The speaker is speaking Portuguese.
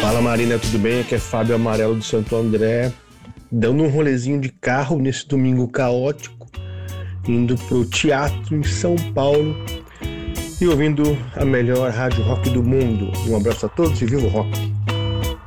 Fala Marina, tudo bem? Aqui é Fábio Amarelo do Santo André, dando um rolezinho de carro nesse domingo caótico, indo pro teatro em São Paulo e ouvindo a melhor rádio rock do mundo. Um abraço a todos e viva o rock!